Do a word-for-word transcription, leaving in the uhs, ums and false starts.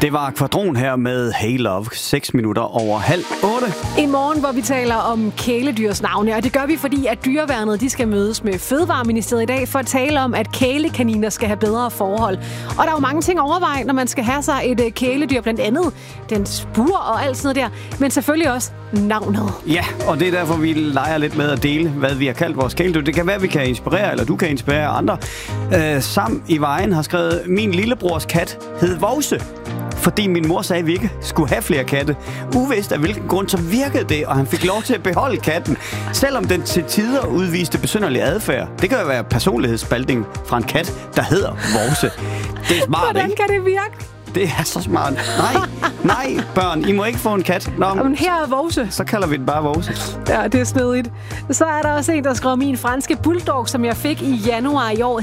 Det var Kvadron her med Hey Love, seks minutter over halv otte. En morgen, hvor vi taler om kæledyrs navne, og det gør vi, fordi at dyreværnet de skal mødes med Fødevareministeriet i dag for at tale om, at kælekaniner skal have bedre forhold. Og der er jo mange ting at overveje, når man skal have sig et kæledyr, blandt andet den spur og alt sådan noget der, men selvfølgelig også navnet. Ja, og det er derfor, vi leger lidt med at dele, hvad vi har kaldt vores kæledyr. Det kan være, vi kan inspirere, eller du kan inspirere andre. Øh, Sam i Vejen har skrevet, min lillebrors kat hed Vose, fordi min mor sagde, at vi ikke skulle have flere katte. Uvist af hvilken grund, så virkede det, og han fik lov til at beholde katten, selvom den til tider udviste besynderlig adfærd. Det kan jo være personlighedsspaltning fra en kat, der hedder Vose. Det er smart, Hvordan ikke? kan det virke? Det er så smart. Nej, nej, børn, I må ikke få en kat. Nå, Men her er Vose. så kalder vi den bare Vose. Ja, det er snedigt. Så er der også en, der skriver, min franske bulldog, som jeg fik i januar i år,